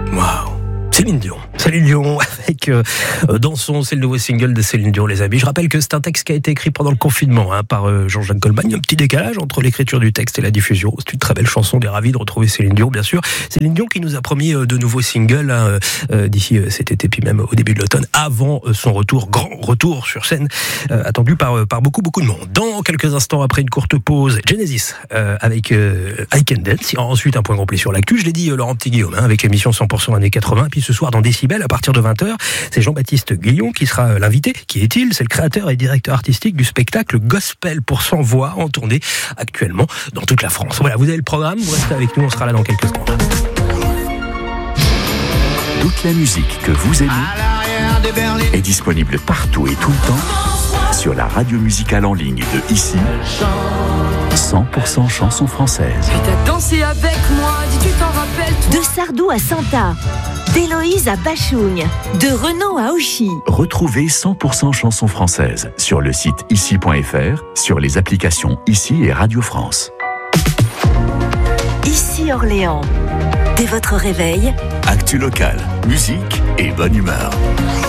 Waouh. Céline Dion avec Dansons, c'est le nouveau single de Céline Dion, les amis. Je rappelle que c'est un texte qui a été écrit pendant le confinement par Jean-Jacques Goldman. Il y a un petit décalage entre l'écriture du texte et la diffusion. C'est une très belle chanson, on est ravis de retrouver Céline Dion, bien sûr. Céline Dion qui nous a promis de nouveaux singles d'ici cet été, puis même au début de l'automne, avant son grand retour sur scène, attendu par beaucoup de monde. Dans quelques instants, après une courte pause, Genesis avec I Can Dance. Ensuite, un point complet sur l'actu. Je l'ai dit, Laurent Petit-Guillaume, avec l'émission 100% années 80. Puis ce soir, dans Décibel, à partir de 20h, c'est Jean-Baptiste Guillon qui sera l'invité. Qui est-il ? C'est le créateur et directeur artistique du spectacle Gospel pour 100 voix, en tournée actuellement dans toute la France. Voilà, vous avez le programme, vous restez avec nous, on sera là dans quelques secondes. Toute la musique que vous aimez est disponible partout et tout le temps sur la radio musicale en ligne de ici, 100% chansons françaises. Puis t'as dansé avec moi, dis tu t'en rappelles toi. De Sardou à Santa, d'Héloïse à Bachougne, de Renaud à Auchy. Retrouvez 100% chansons françaises sur le site ici.fr, sur les applications Ici et Radio France. Ici Orléans. Dès votre réveil, Actu local, musique et bonne humeur.